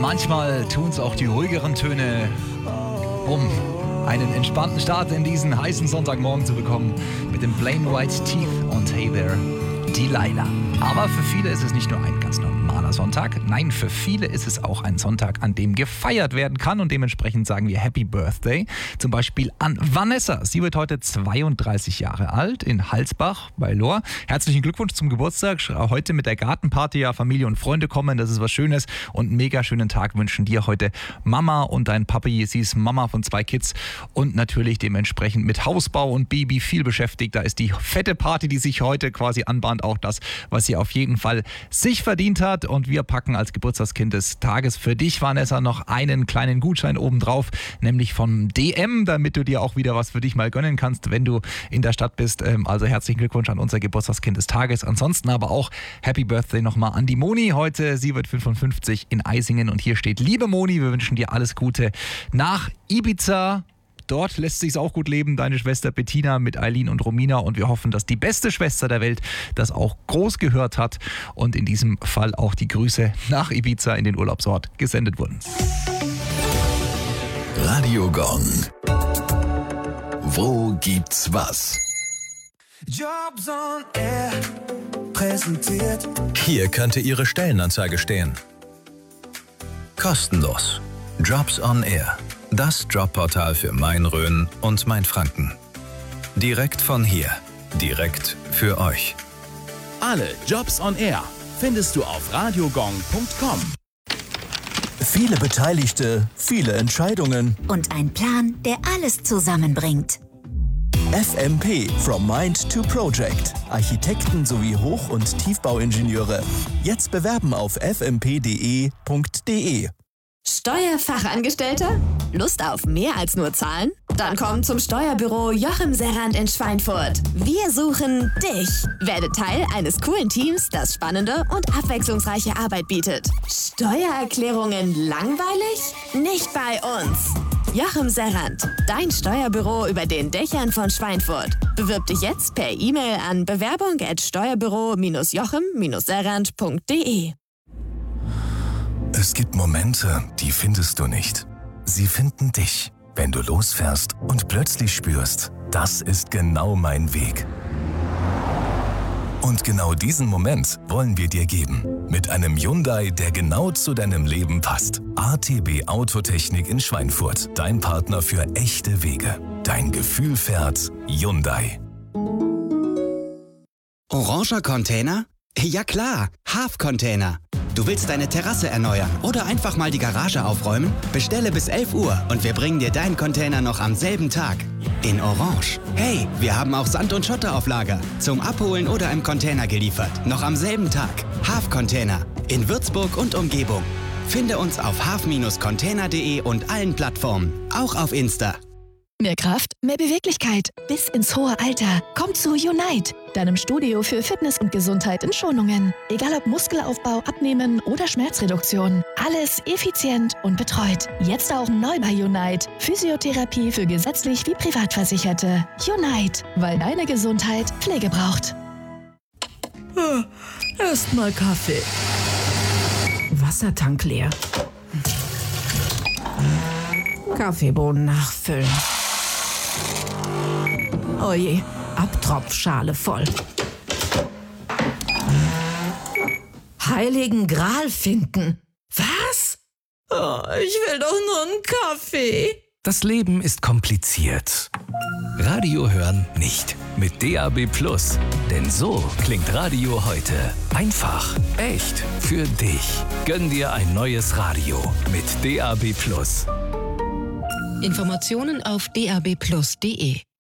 manchmal tun es auch die ruhigeren Töne, um einen entspannten Start in diesen heißen Sonntagmorgen zu bekommen mit dem Plain White Teeth und Hey There, Delilah. Aber für viele ist es nicht nur ein ganz normaler Sonntag. Nein, für viele ist es auch ein Sonntag, an dem gefeiert werden kann. Und dementsprechend sagen wir Happy Birthday. Zum Beispiel an Vanessa. Sie wird heute 32 Jahre alt in Halsbach bei Lohr. Herzlichen Glückwunsch zum Geburtstag. Heute mit der Gartenparty, ja, Familie und Freunde kommen. Das ist was Schönes. Und einen mega schönen Tag wünschen dir heute Mama und dein Papi. Sie ist Mama von 2 Kids und natürlich dementsprechend mit Hausbau und Baby viel beschäftigt. Da ist die fette Party, die sich heute quasi anbahnt, auch das, was sie auf jeden Fall sich verdient hat. Und wir packen als Geburtstagskind des Tages für dich, Vanessa, noch einen kleinen Gutschein obendrauf, nämlich vom DM, damit du dir auch wieder was für dich mal gönnen kannst, wenn du in der Stadt bist. Also herzlichen Glückwunsch an unser Geburtstagskind des Tages. Ansonsten aber auch Happy Birthday nochmal an die Moni heute. Sie wird 55 in Eisingen und hier steht: Liebe Moni, wir wünschen dir alles Gute nach Ibiza. Dort lässt sich's auch gut leben, deine Schwester Bettina mit Eileen und Romina, und wir hoffen, dass die beste Schwester der Welt das auch groß gehört hat und in diesem Fall auch die Grüße nach Ibiza in den Urlaubsort gesendet wurden. Radio Gong. Wo gibt's was? Jobs on Air präsentiert. Hier könnte Ihre Stellenanzeige stehen. Kostenlos. Jobs on Air. Das Jobportal für Main-Rhön und Main-Franken. Direkt von hier. Direkt für euch. Alle Jobs on Air findest du auf radiogong.com. Viele Beteiligte, viele Entscheidungen. Und ein Plan, der alles zusammenbringt. FMP, From Mind to Project. Architekten sowie Hoch- und Tiefbauingenieure. Jetzt bewerben auf fmp.de. Steuerfachangestellter? Lust auf mehr als nur Zahlen? Dann komm zum Steuerbüro Joachim Serrand in Schweinfurt. Wir suchen dich. Werde Teil eines coolen Teams, das spannende und abwechslungsreiche Arbeit bietet. Steuererklärungen langweilig? Nicht bei uns. Joachim Serrand, dein Steuerbüro über den Dächern von Schweinfurt. Bewirb dich jetzt per E-Mail an bewerbung@steuerbüro-joachim-serrand.de. Es gibt Momente, die findest du nicht. Sie finden dich, wenn du losfährst und plötzlich spürst, das ist genau mein Weg. Und genau diesen Moment wollen wir dir geben. Mit einem Hyundai, der genau zu deinem Leben passt. ATB Autotechnik in Schweinfurt. Dein Partner für echte Wege. Dein Gefühl fährt Hyundai. Oranger Container? Ja klar, Half-Container. Du willst deine Terrasse erneuern oder einfach mal die Garage aufräumen? Bestelle bis 11 Uhr und wir bringen dir deinen Container noch am selben Tag. In Orange. Hey, wir haben auch Sand und Schotter auf Lager. Zum Abholen oder im Container geliefert. Noch am selben Tag. Half-Container. In Würzburg und Umgebung. Finde uns auf half-container.de und allen Plattformen. Auch auf Insta. Mehr Kraft, mehr Beweglichkeit bis ins hohe Alter. Komm zu Unite, deinem Studio für Fitness und Gesundheit in Schonungen. Egal ob Muskelaufbau, Abnehmen oder Schmerzreduktion. Alles effizient und betreut. Jetzt auch neu bei Unite. Physiotherapie für gesetzlich wie Privatversicherte. Unite, weil deine Gesundheit Pflege braucht. Erstmal Kaffee. Wassertank leer. Kaffeebohnen nachfüllen. Oje, Abtropfschale voll. Heiligen Gral finden. Was? Oh, ich will doch nur einen Kaffee. Das Leben ist kompliziert. Radio hören nicht. Mit DAB+. Denn so klingt Radio heute. Einfach, echt, für dich. Gönn dir ein neues Radio mit DAB+. Informationen auf dabplus.de